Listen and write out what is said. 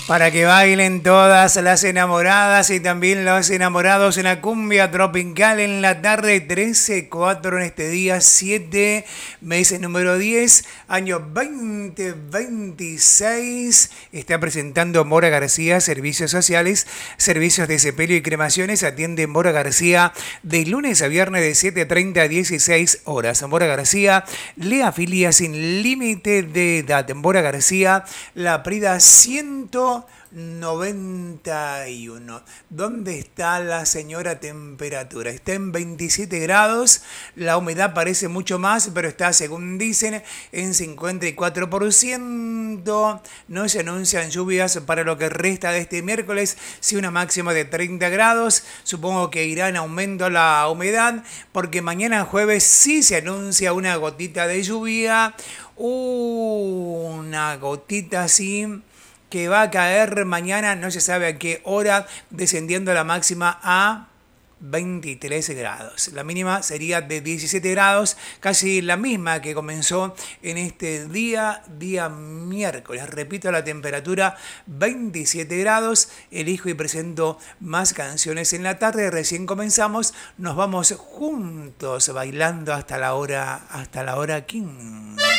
Para que bailen todas las enamoradas y también los enamorados en la cumbia tropical en la tarde 13:04 en este día 7, mes número 10, año 2026. Está presentando Mora García, Servicios Sociales, Servicios de Sepelio y Cremaciones. Atiende Mora García de lunes a viernes de 7:30 a 16 horas. Mora García le afilia sin límite de edad. Mora García, La Prida 191. ¿Dónde está la señora temperatura? Está en 27 grados. La humedad parece mucho más, pero está, según dicen, en 54%. No se anuncian lluvias para lo que resta de este miércoles. Sí, una máxima de 30 grados. Supongo que irá en aumento la humedad, porque mañana jueves sí se anuncia una gotita de lluvia. Una gotita así que va a caer mañana, no se sabe a qué hora, descendiendo la máxima a 23 grados. La mínima sería de 17 grados, casi la misma que comenzó en este día miércoles. Repito, la temperatura 27 grados. Elijo y presento más canciones en la tarde. Recién comenzamos, nos vamos juntos bailando hasta la hora 15.